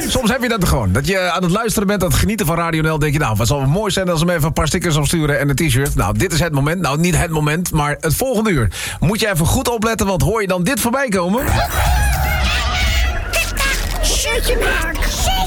Soms heb je dat gewoon. Dat je aan het luisteren bent, aan het genieten van Radio NL. Denk je, nou, wat zal mooi zijn als we hem even een paar stickers opsturen en een t-shirt. Nou, dit is het moment. Nou, niet het moment, maar het volgende uur. Moet je even goed opletten, want hoor je dan dit voorbij komen? Shirtje maken.